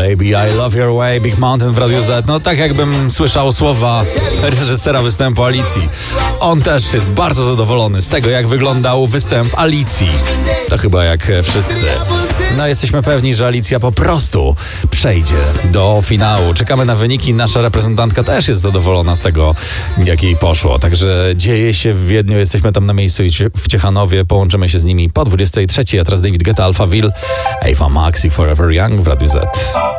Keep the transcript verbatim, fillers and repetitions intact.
Baby, I love your way, Big Mountain w Radiu Z. No tak jakbym słyszał słowa reżysera występu Alicji. On też jest bardzo zadowolony z tego, jak wyglądał występ Alicji. To chyba jak wszyscy. No jesteśmy pewni, że Alicja po prostu przejdzie do finału. Czekamy na wyniki. Nasza reprezentantka też jest zadowolona z tego, jak jej poszło. Także dzieje się w Wiedniu. Jesteśmy tam na miejscu w Ciechanowie. Połączymy się z nimi po dwudziestej trzeciej. A teraz David Guetta, Alphaville, Ava Max i Forever Young w Radiu Z.